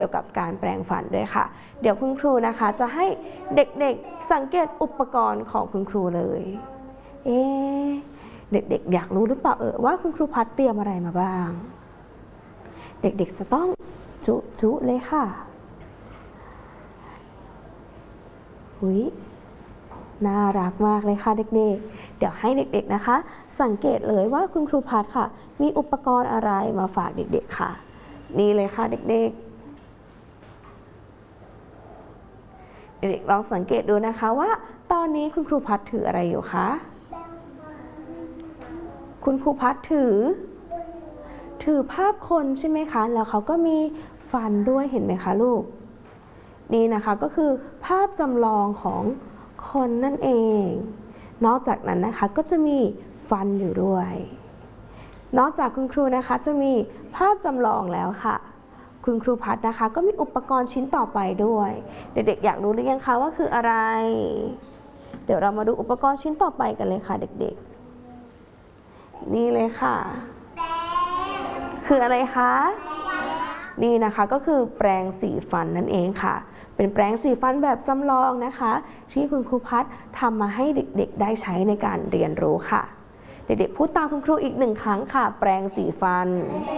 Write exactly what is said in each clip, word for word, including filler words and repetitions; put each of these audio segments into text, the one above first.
กี่ยวกับการแปรงฟันด้วยค่ะเดี๋ยวคุณครูนะคะจะให้เด็กๆสังเกตอุปกรณ์ของคุณครูเลยเอ๊ะเด็กๆอยากรู้หรือเปล่าเออว่าคุณครูพัดเตรียมอะไรมาบ้างเด็กๆจะต้องจุจุเลยค่ะอุ๊ยน่ารักมากเลยค่ะเด็กๆเดี๋ยวให้เด็กๆนะคะสังเกตเลยว่าคุณครูพัดค่ะมีอุปกรณ์อะไรมาฝากเด็กๆค่ะนี่เลยค่ะเด็กๆเด็กๆลองสังเกตดูนะคะว่าตอนนี้คุณครูพัดถืออะไรอยู่คะคุณครูพัดถือถือภาพคนใช่ไหมคะแล้วเขาก็มีฟันด้วยเห็นไหมคะลูกนี่นะคะก็คือภาพจำลองของคนนั่นเองนอกจากนั้นนะคะก็จะมีฟันอยู่ด้วยนอกจากคุณครูนะคะจะมีภาพจำลองแล้วค่ะคุณครูพัดนะคะก็มีอุปกรณ์ชิ้นต่อไปด้วยเด็กๆอยากรู้หรือยังคะว่าคืออะไรเดี๋ยวเรามาดูอุปกรณ์ชิ้นต่อไปกันเลยค่ะเด็กๆนี่เลยค่ะคืออะไรคะนี่นะคะก็คือแปรงสีฟันนั่นเองค่ะเป็นแปรงสีฟันแบบจำลองนะคะที่คุณครูพัดทำมาให้เด็กๆได้ใช้ในการเรียนรู้ค่ะเด็กๆพูดตามคุณครูอีกหนึ่งครั้งค่ะแปรงสีฟัน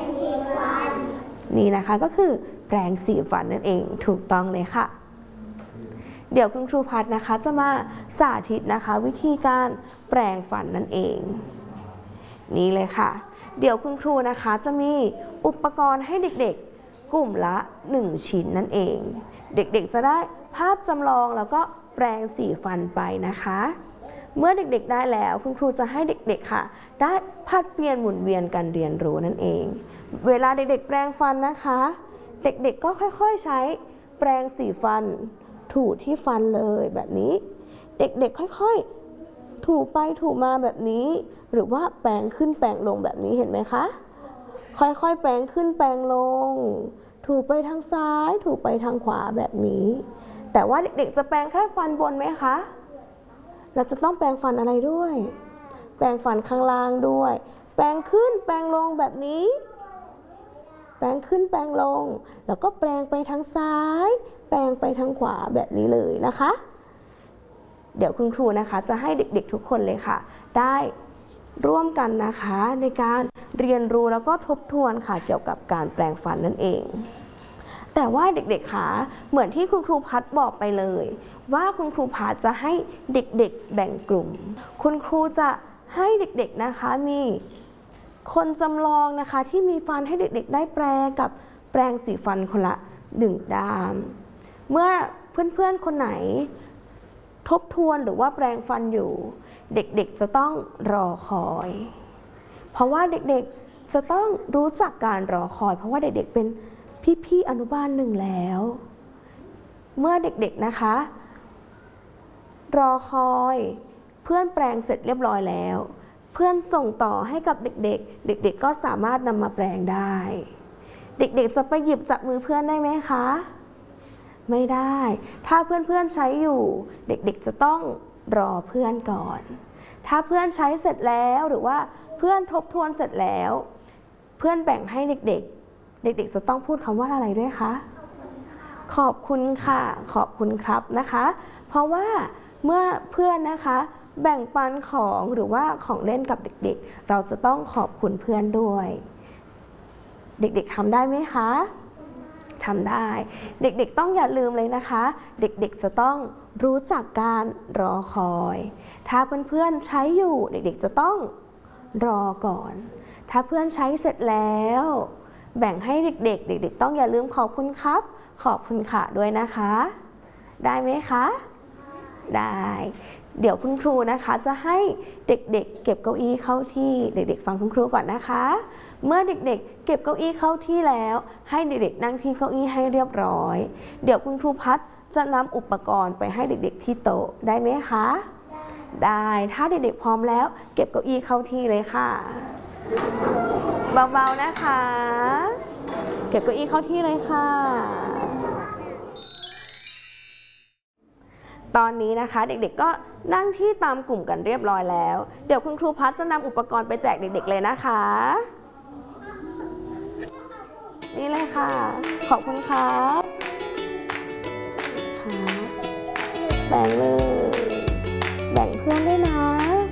นี่นะคะก็คือแปรงสีฟันนั่นเองถูกต้องเลยค่ะเดี๋ยวคุณครูพัดนะคะจะมาสาธิตนะคะวิธีการแปรงฟันนั่นเองนี่เลยค่ะเดี๋ยวคุณครูนะคะจะมีอุปกรณ์ให้เด็กๆกลุ่มละหนึ่งชิ้นนั่นเองเด็กๆจะได้ภาพจำลองแล้วก็แปรงสีฟันไปนะคะเมื่อเด็กๆได้แล้วคุณครูจะให้เด็กๆค่ะได้ผัดเปลี่ยนหมุนเวียนกันเรียนรู้นั่นเองเวลาเด็กๆแปรงฟันนะคะเด็กๆก็ค่อยๆใช้แปรงสีฟันถูที่ฟันเลยแบบนี้เด็กๆค่อยๆถูไปถูมาแบบนี้หรือว่าแปรงขึ้นแปรงลงแบบนี้เห็นไหมคะค่อยๆแปรงขึ้นแปรงลงถูไปทางซ้ายถูไปทางขวาแบบนี้แต่ว่าเด็กๆจะแปรงแค่ฟันบนไหมคะเราจะต้องแปรงฟันอะไรด้วยแปรงฟันข้างล่างด้วยแปรงขึ้นแปรงลงแบบนี้แปรงขึ้นแปรงลงแล้วก็แปรงไปทางซ้ายแปรงไปทางขวาแบบนี้เลยนะคะเดี๋ยวคุณครูนะคะจะให้เด็กๆทุกคนเลยค่ะได้ร่วมกันนะคะในการเรียนรู้แล้วก็ทบทวนค่ะเกี่ยวกับการแปรงฟันนั่นเองแต่ว่าเด็กๆคะเหมือนที่คุณครูพัดบอกไปเลยว่าคุณครูพัดจะให้เด็กๆแบ่งกลุ่มคุณครูจะให้เด็กๆนะคะมีคนจำลองนะคะที่มีฟันให้เด็กๆได้แปรงกับแปรงสีฟันคนละหนึ่งด้ามเมื่อเพื่อนๆคนไหนทบทวนหรือว่าแปรงฟันอยู่เด็กๆจะต้องรอคอยเพราะว่าเด็กๆจะต้องรู้จักการรอคอยเพราะว่าเด็กๆเป็นพี่ๆอนุบาลหนึ่งแล้วเมื่อเด็กๆนะคะรอคอยเพื่อนแปรงเสร็จเรียบร้อยแล้วเพื่อนส่งต่อให้กับเด็กๆเด็กๆก็สามารถนำมาแปรงได้เด็กๆจะไปหยิบจากมือเพื่อนได้ไหมคะไม่ได้ถ้าเพื่อนๆใช้อยู่เด็กๆจะต้องรอเพื่อนก่อนถ้าเพื่อนใช้เสร็จแล้วหรือว่าเพื่อนทบทวนเสร็จแล้วเพื่อนแบ่งให้เด็กๆเด็กๆจะต้องพูดคำว่าอะไรด้วยคะขอบคุณค่ะขอบคุณครับนะคะเพราะว่าเมื่อเพื่อนนะคะแบ่งปันของหรือว่าของเล่นกับเด็กๆเราจะต้องขอบคุณเพื่อนด้วยเด็กๆทำได้ไหมคะทำได้เด็กๆต้องอย่าลืมเลยนะคะเด็กๆจะต้องรู้จักการรอคอยถ้าเพื่อนๆใช้อยู่เด็กๆจะต้องรอก่อนถ้าเพื่อนใช้เสร็จแล้วแบ่งให้เด็กๆเด็กๆต้องอย่าลืมขอบคุณครับขอบคุณค่ะด้วยนะคะได้ไหมคะได้เดี๋ยวคุณครูนะคะจะให้เด็กๆเก็บเก้าอี้เข้าที่เด็กๆฟังคุณครูก่อนนะคะเมื่อเด็กๆเก็บเก้าอี้เข้าที่แล้วให้เด็กๆนั่งที่เก้าอี้ให้เรียบร้อยเดี๋ยวคุณครูพัดจะนำอุปกรณ์ไปให้เด็กๆที่โต๊ะได้ไหมคะได้ถ้าเด็กๆพร้อมแล้วเก็บเก้าอี้เข้าที่เลยค่ะเบาๆนะคะเก็บเก้าอี้เข้าที่เลยค่ะตอนนี้นะคะเด็กๆก็นั่งที่ตามกลุ่มกันเรียบร้อยแล้วเดี๋ยวคุณครูพัดจะนำอุปกรณ์ไปแจกเด็กๆเลยนะคะนี่เลยค่ะขอบคุณครับครับแบ่งเลยแบ่งเพื่อนด้วยนะ